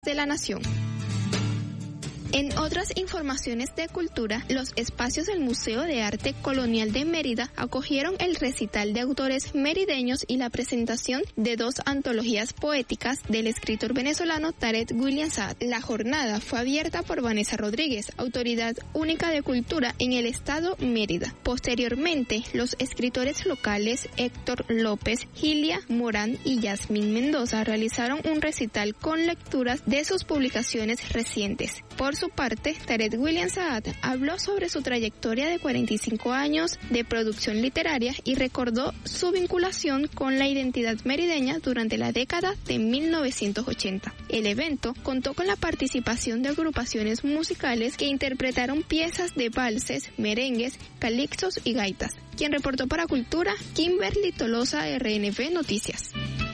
de la nación. En otras informaciones de cultura, los espacios del Museo de Arte Colonial de Mérida acogieron el recital de autores merideños y la presentación de 2 antologías poéticas del escritor venezolano Tarek William Saad. La jornada fue abierta por Vanessa Rodríguez, autoridad única de cultura en el estado Mérida. Posteriormente, los escritores locales Héctor López, Gilia Morán y Yasmín Mendoza realizaron un recital con lecturas de sus publicaciones recientes. Por su parte, Tarek William Saad habló sobre su trayectoria de 45 años de producción literaria y recordó su vinculación con la identidad merideña durante la década de 1980. El evento contó con la participación de agrupaciones musicales que interpretaron piezas de valses, merengues, calixtos y gaitas. Quien reportó para Cultura, Kimberly Tolosa, RNB Noticias.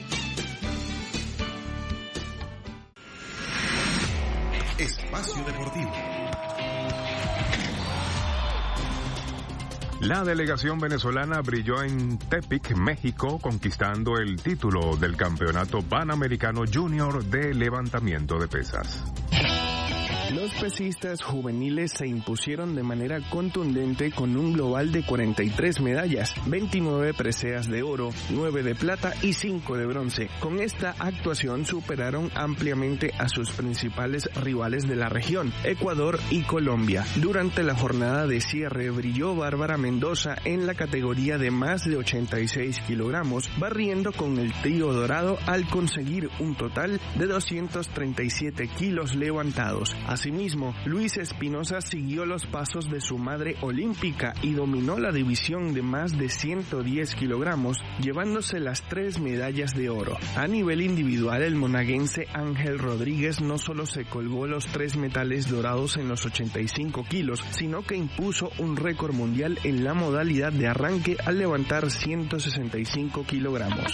Espacio Deportivo. La delegación venezolana brilló en Tepic, México, conquistando el título del Campeonato Panamericano Junior de levantamiento de pesas. Los pesistas juveniles se impusieron de manera contundente con un global de 43 medallas, 29 preseas de oro, 9 de plata y 5 de bronce. Con esta actuación superaron ampliamente a sus principales rivales de la región, Ecuador y Colombia. Durante la jornada de cierre brilló Bárbara Mendoza en la categoría de más de 86 kilogramos, barriendo con el trío dorado al conseguir un total de 237 kilos levantados. Asimismo, Luis Espinosa siguió los pasos de su madre olímpica y dominó la división de más de 110 kilogramos, llevándose las 3 medallas de oro. A nivel individual, el monaguense Ángel Rodríguez no solo se colgó los 3 metales dorados en los 85 kilos, sino que impuso un récord mundial en la modalidad de arranque al levantar 165 kilogramos.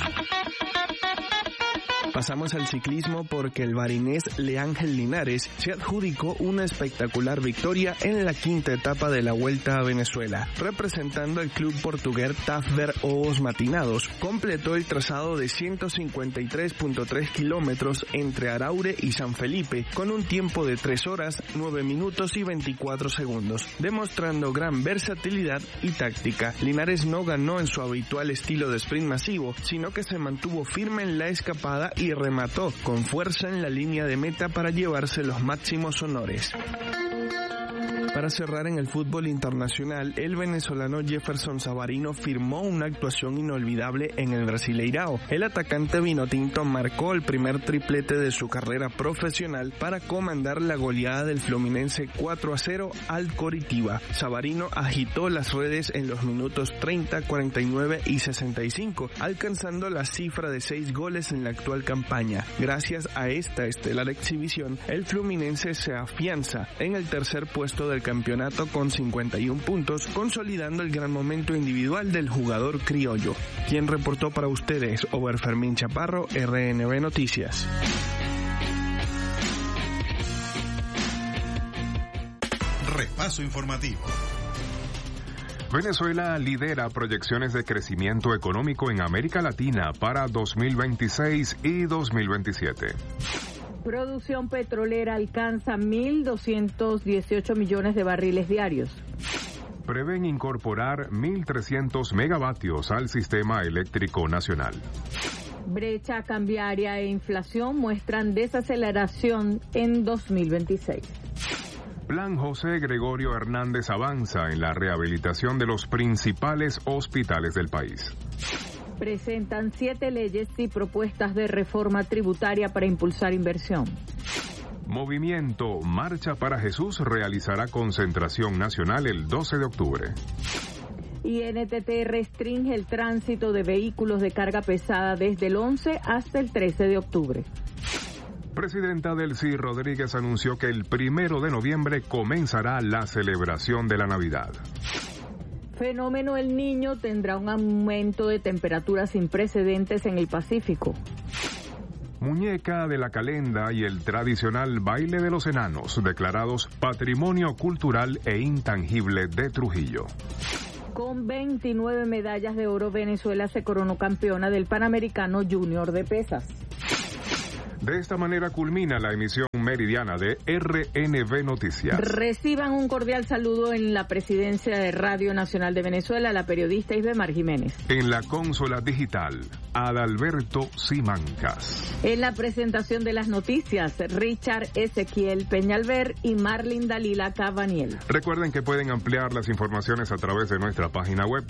Pasamos al ciclismo porque el barinés Leángel Linares se adjudicó una espectacular victoria en la 5ª etapa de la Vuelta a Venezuela. Representando al club portugués Tafber Os Matinados, completó el trazado de 153.3 kilómetros entre Araure y San Felipe con un tiempo de 3 horas, 9 minutos y 24 segundos, demostrando gran versatilidad y táctica. Linares no ganó en su habitual estilo de sprint masivo, sino que se mantuvo firme en la escapada y remató con fuerza en la línea de meta para llevarse los máximos honores. Para cerrar en el fútbol internacional, el venezolano Jefferson Savarino firmó una actuación inolvidable en el Brasileirao. El atacante vinotinto marcó el primer triplete de su carrera profesional para comandar la goleada del Fluminense 4-0 al Coritiba. Savarino agitó las redes en los minutos 30, 49 y 65, alcanzando la cifra de 6 goles en la actual campaña. Gracias a esta estelar exhibición, el Fluminense se afianza en el tercer puesto del campeonato con 51 puntos, consolidando el gran momento individual del jugador criollo. Quien reportó para ustedes, Ober Fermín Chaparro, RNB Noticias. Repaso informativo. Venezuela lidera proyecciones de crecimiento económico en América Latina para 2026 y 2027. Producción petrolera alcanza 1.218 millones de barriles diarios. Prevén incorporar 1.300 megavatios al sistema eléctrico nacional. Brecha cambiaria e inflación muestran desaceleración en 2026. Plan José Gregorio Hernández avanza en la rehabilitación de los principales hospitales del país. Presentan 7 leyes y propuestas de reforma tributaria para impulsar inversión. Movimiento Marcha para Jesús realizará concentración nacional el 12 de octubre. Y NTT restringe el tránsito de vehículos de carga pesada desde el 11 hasta el 13 de octubre. Presidenta Delcy Rodríguez anunció que el 1 de noviembre comenzará la celebración de la Navidad. Fenómeno El Niño tendrá un aumento de temperatura sin precedentes en el Pacífico. Muñeca de la Calenda y el tradicional baile de los enanos, declarados Patrimonio Cultural e Intangible de Trujillo. Con 29 medallas de oro, Venezuela se coronó campeona del Panamericano Junior de pesas. De esta manera culmina la emisión meridiana de RNB Noticias. Reciban un cordial saludo en la presidencia de Radio Nacional de Venezuela, la periodista Isbemar Jiménez. En la consola digital, Adalberto Simancas. En la presentación de las noticias, Richard Ezequiel Peñalver y Marlin Dalila Cabaniel. Recuerden que pueden ampliar las informaciones a través de nuestra página web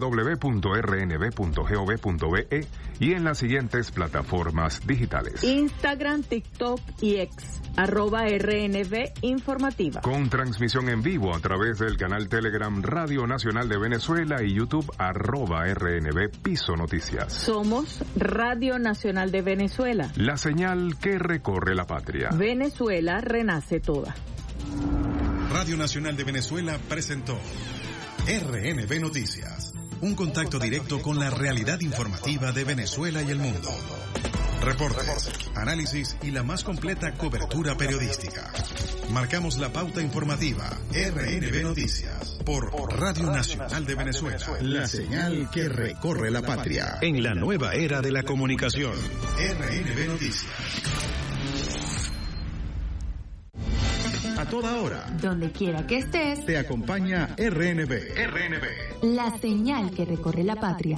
www.rnb.gov.be y en las siguientes plataformas digitales: Instagram, TikTok y X, @RNB Informativa. Con transmisión en vivo a través del canal Telegram Radio Nacional de Venezuela y YouTube @RNB Piso Noticias. Somos Radio Nacional de Venezuela. La señal que recorre la patria. Venezuela renace toda. Radio Nacional de Venezuela presentó RNB Noticias. Un contacto directo con la realidad informativa de Venezuela y el mundo. Reportes, análisis y la más completa cobertura periodística. Marcamos la pauta informativa. RNB Noticias por Radio Nacional de Venezuela. La señal que recorre la patria. En la nueva era de la comunicación. RNB Noticias. A toda hora. Donde quiera que estés. Te acompaña RNB. La señal que recorre la patria.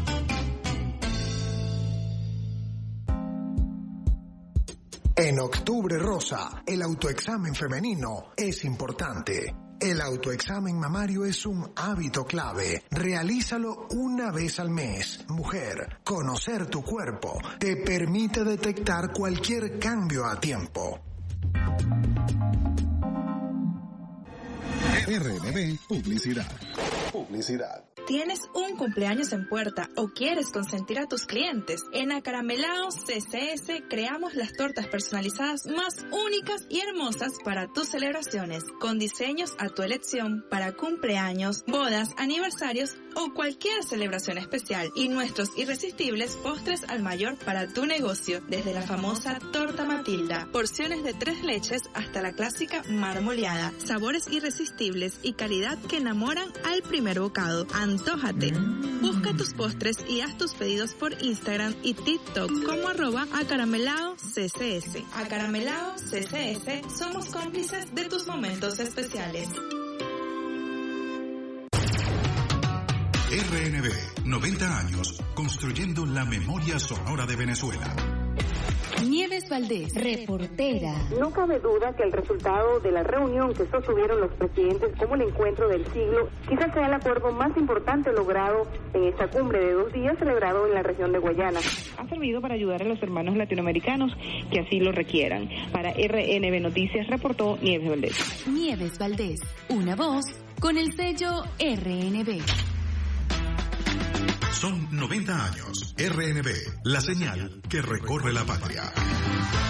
En Octubre Rosa, el autoexamen femenino es importante. El autoexamen mamario es un hábito clave. Realízalo una vez al mes. Mujer, conocer tu cuerpo te permite detectar cualquier cambio a tiempo. RNB Publicidad. ¿Tienes un cumpleaños en puerta o quieres consentir a tus clientes? En Acaramelados CCS creamos las tortas personalizadas más únicas y hermosas para tus celebraciones, con diseños a tu elección para cumpleaños, bodas, aniversarios o cualquier celebración especial, y nuestros irresistibles postres al mayor para tu negocio, desde la famosa torta Matilda, porciones de 3 leches hasta la clásica marmoleada, sabores irresistibles y calidad que enamoran al primer bocado. Antójate. Busca tus postres y haz tus pedidos por Instagram y TikTok como @acarameladoccs. Acaramelado CCS, somos cómplices de tus momentos especiales. RNB, 90 años, construyendo la memoria sonora de Venezuela. Nieves Valdés, reportera. No cabe duda que el resultado de la reunión que sostuvieron los presidentes como el encuentro del siglo quizás sea el acuerdo más importante logrado en esta cumbre de 2 días celebrado en la región de Guayana. Ha servido para ayudar a los hermanos latinoamericanos que así lo requieran. Para RNB Noticias reportó Nieves Valdés. Nieves Valdés, una voz con el sello RNB. Son 90 años. RNB, la señal que recorre la patria.